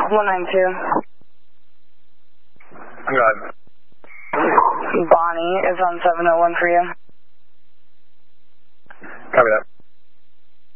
192. I'm good. Bonnie is on 701 for you. Copy that.